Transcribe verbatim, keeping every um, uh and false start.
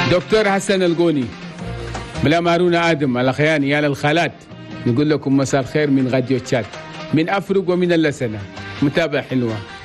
دكتور حسن القوني، بلا مارون آدم الأخيان يا للخالات، نقول لكم مساء الخير من غاديو تشات من أفرق ومن اللسنة. متابعة حلوة.